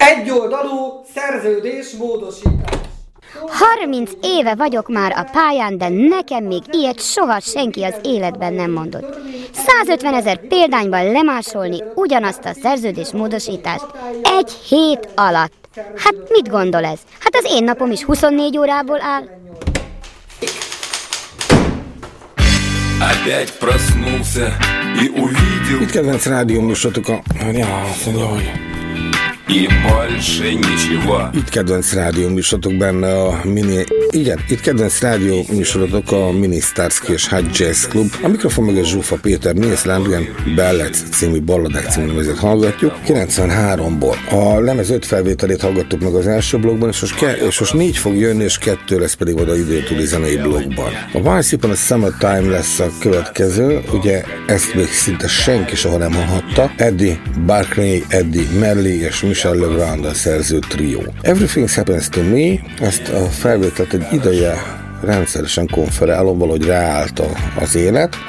egyoldalú szerződésmódosítás. 30 éve vagyok már a pályán, de nekem még ilyet soha senki az életben nem mondott. 150 000 példányban lemásolni ugyanazt a szerződésmódosítást egy hét alatt. Hát mit gondol ez? Hát az én napom is 24 órából áll. Опять проснулся и увидел. Itt kedvenc rádió műsorotok a... И больше ничего. Itt kedvenc rádió műsorotok benne a mini... Igen, itt kedvenc rádió műsorotok a Mini Starsky és Hot Jazz Club. A mikrofon meg a Zsófa Péter, Nils Landgren Bellet című balladák című lemezet hallgatjuk 93-ból. A lemez 5 felvételét hallgattuk meg az első blogban, és most 4 fog jönni, és 2 lesz pedig oda időtúli zenei blogban. A Once Upon a Summertime lesz a következő, ugye ezt még szinte senki soha nem hallhatta. Eddie Barclay, Eddie Merle és Michel Legrand szerző trió. Everything Happens to Me, ezt a felvételt egy ideje rendszeresen konferálom, valahogy ráállt az élet.